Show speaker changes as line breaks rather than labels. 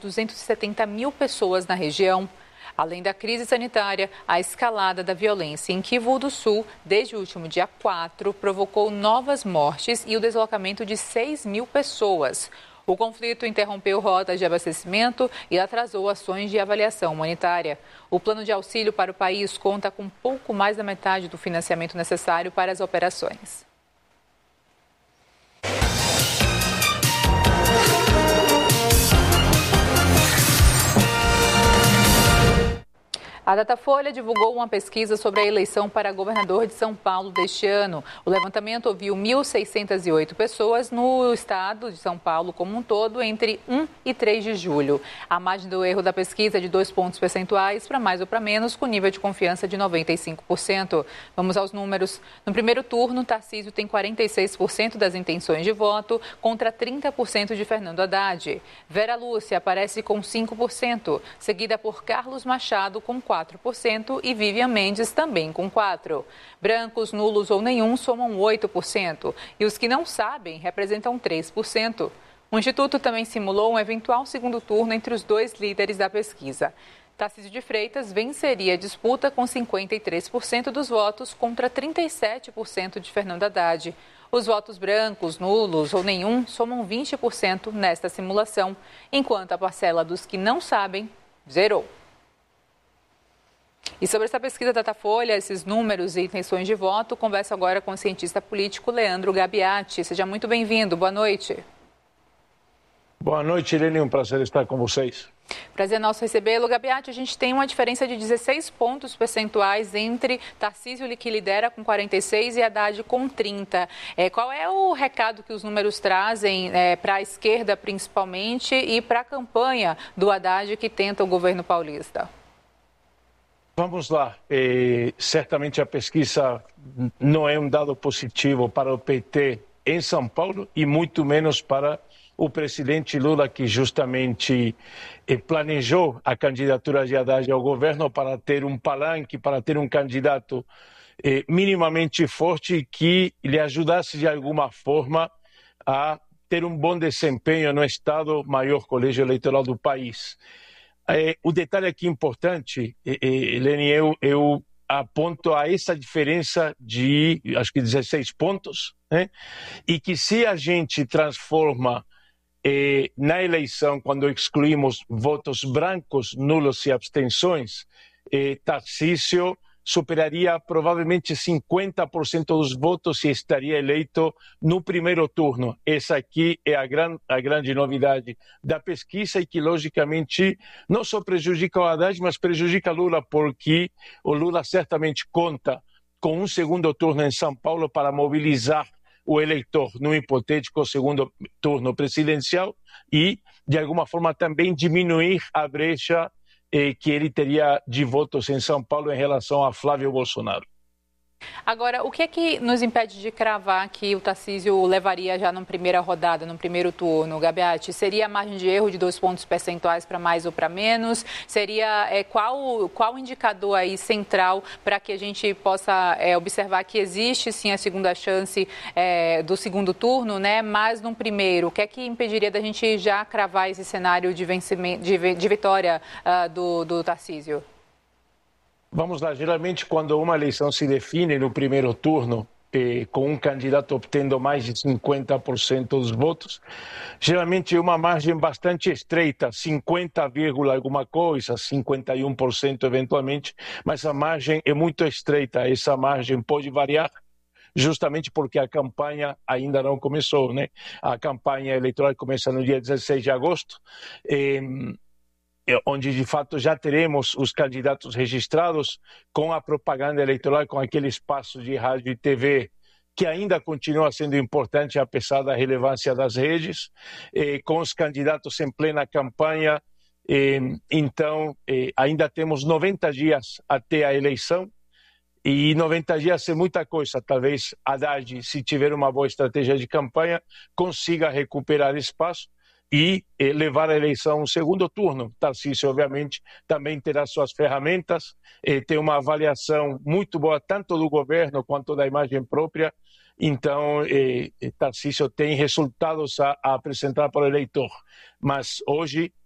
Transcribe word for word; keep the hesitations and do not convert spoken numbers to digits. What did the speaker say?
duzentas e setenta mil pessoas na região. Além da crise sanitária, a escalada da violência em Kivu do Sul, desde o último dia quatro, provocou novas mortes e o deslocamento de seis mil pessoas. O conflito interrompeu rotas de abastecimento e atrasou ações de avaliação humanitária. O plano de auxílio para o país conta com pouco mais da metade do financiamento necessário para as operações. A Datafolha divulgou uma pesquisa sobre a eleição para governador de São Paulo deste ano. O levantamento ouviu mil seiscentas e oito pessoas no estado de São Paulo como um todo entre um e três de julho. A margem do erro da pesquisa é de dois pontos percentuais, para mais ou para menos, com nível de confiança de noventa e cinco por cento. Vamos aos números. No primeiro turno, Tarcísio tem quarenta e seis por cento das intenções de voto contra trinta por cento de Fernando Haddad. Vera Lúcia aparece com cinco por cento, seguida por Carlos Machado com quatro por cento e Vivian Mendes também com quatro por cento. Brancos, nulos ou nenhum somam oito por cento e os que não sabem representam três por cento. O Instituto também simulou um eventual segundo turno entre os dois líderes da pesquisa. Tarcísio de Freitas venceria a disputa com cinquenta e três por cento dos votos contra trinta e sete por cento de Fernando Haddad. Os votos brancos, nulos ou nenhum somam vinte por cento nesta simulação, enquanto a parcela dos que não sabem zerou. E sobre essa pesquisa Datafolha, esses números e intenções de voto, converso agora com o cientista político Leandro Gabiati. Seja muito bem-vindo. Boa noite.
Boa noite, Irene. Um prazer estar com vocês.
Prazer nosso recebê-lo. Gabiati, a gente tem uma diferença de dezesseis pontos percentuais entre Tarcísio, que lidera com quarenta e seis, e Haddad com trinta. É, qual é o recado que os números trazem é, para a esquerda, principalmente, e para a campanha do Haddad que tenta o governo paulista?
Vamos lá. É, certamente a pesquisa não é um dado positivo para o P T em São Paulo e muito menos para o presidente Lula, que justamente eh, planejou a candidatura de Haddad ao governo para ter um palanque, para ter um candidato eh, minimamente forte que lhe ajudasse de alguma forma a ter um bom desempenho no Estado, maior colégio eleitoral do país. É, o detalhe aqui importante, Helene, eu, eu aponto a essa diferença de, acho que dezesseis pontos, né? E que se a gente transforma eh, na eleição, quando excluímos votos brancos, nulos e abstenções, eh, Tarcísio superaria provavelmente cinquenta por cento dos votos e estaria eleito no primeiro turno. Essa aqui é a, gran, a grande novidade da pesquisa e que, logicamente, não só prejudica o Haddad, mas prejudica Lula, porque o Lula certamente conta com um segundo turno em São Paulo para mobilizar o eleitor no hipotético segundo turno presidencial e, de alguma forma, também diminuir a brecha que ele teria de votos em São Paulo em relação a Flávio Bolsonaro.
Agora, o que é que nos impede de cravar que o Tarcísio levaria já na primeira rodada, no primeiro turno, Gabiati? Seria a margem de erro de dois pontos percentuais para mais ou para menos? Seria é, qual, qual indicador aí central para que a gente possa é, observar que existe sim a segunda chance é, do segundo turno, né? Mas no primeiro, o que é que impediria da gente já cravar esse cenário de, vencimento, de, de vitória uh, do, do Tarcísio?
Vamos lá, geralmente quando uma eleição se define no primeiro turno, eh, com um candidato obtendo mais de cinquenta por cento dos votos, geralmente é uma margem bastante estreita, cinquenta, alguma coisa, cinquenta e um por cento eventualmente, mas a margem é muito estreita, essa margem pode variar justamente porque a campanha ainda não começou, né? A campanha eleitoral começa no dia dezesseis de agosto, eh, onde de fato já teremos os candidatos registrados com a propaganda eleitoral, com aquele espaço de rádio e T V que ainda continua sendo importante apesar da relevância das redes, eh, com os candidatos em plena campanha. Eh, então, eh, ainda temos noventa dias até a eleição e noventa dias é muita coisa. Talvez Haddad, se tiver uma boa estratégia de campanha, consiga recuperar espaço e eh, levar a eleição a um segundo turno. Tarcísio, obviamente, também terá suas ferramentas, eh, tem uma avaliação muito boa, tanto do governo quanto da imagem própria. Então, eh, Tarcísio tem resultados a, a apresentar para o eleitor. Mas hoje,